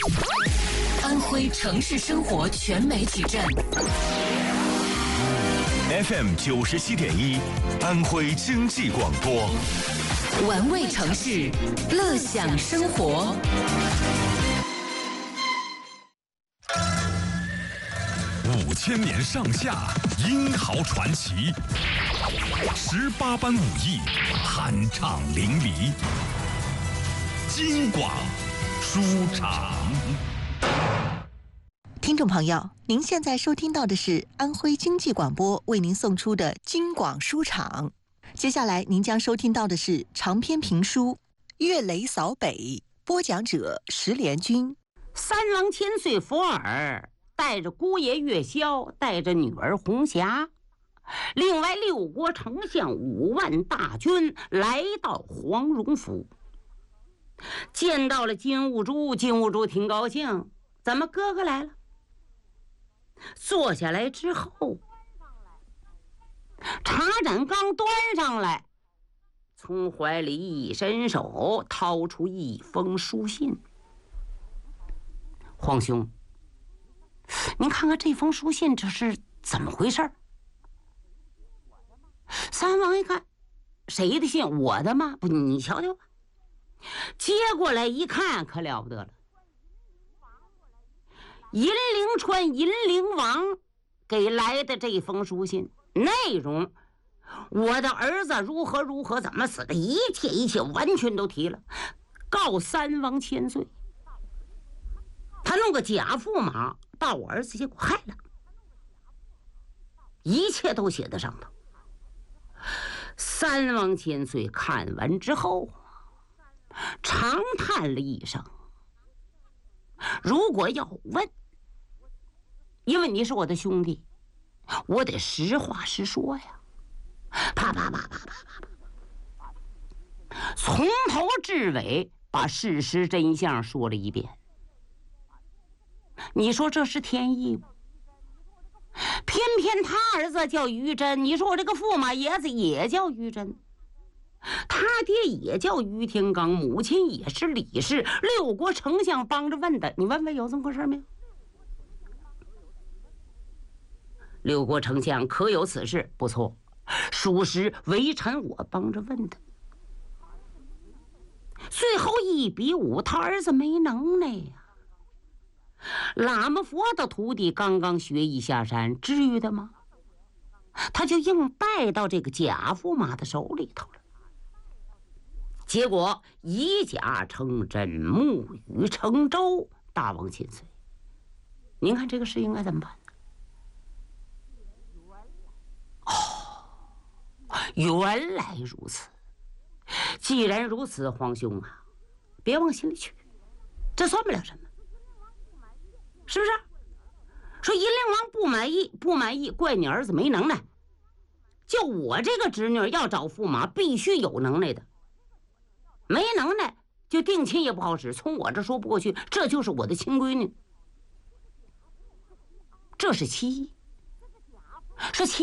安徽城市生活全媒体站 FM 97.1，安徽经济广播， 玩味城市，乐享生活。 5000年上下，英豪传奇，18般武艺，酣畅淋漓。京广书场。 听众朋友，您现在收听到的是安徽经济广播为您送出的京广书场。接下来您将收听到的是长篇评书《岳雷扫北》，播讲者石连军。 三王千岁福尔带着姑爷岳霄，带着女儿红霞，另外6国丞相5万大军来到黄荣府，见到了金兀术。金兀术挺高兴，咱们哥哥来了。坐下来之后，茶盏刚端上来，从怀里一伸手，掏出一封书信。皇兄，您看看这封书信，这是怎么回事？三王一看，谁的信？我的吗？不，你瞧瞧吧。接过来一看，可了不得了。银铃川银铃王给来的这封书信，内容我的儿子如何如何，怎么死的，一切完全都提了，告三王千岁。他弄个假驸马把我儿子结果害了，一切都写在上头。三王千岁看完之后长叹了一声，如果要问，因为你是我的兄弟，我得实话实说呀。啪啪啪啪啪啪啪，从头至尾把事实真相说了一遍。你说这是天意吗？偏偏他儿子叫于真，你说我这个驸马爷子也叫于真，他爹也叫于天罡，母亲也是李氏，6国丞相帮着问的，你问问有这么回事没有？6国丞相可有此事？不错，属实，微臣我帮着问的。最后1比5，他儿子没能耐呀。喇嘛佛的徒弟刚刚学艺下山，至于的吗？他就硬败到这个假驸马的手里头了。结果以假成真，木鱼成舟。大王千岁，您看这个事应该怎么办？原来如此。既然如此，皇兄啊，别往心里去，这算不了什么，是不是？说银铃王不满意，怪你儿子没能耐。就我这个侄女要找驸马，必须有能耐的，没能耐就定亲也不好使，从我这说不过去，这就是我的亲闺女。这是其一。是其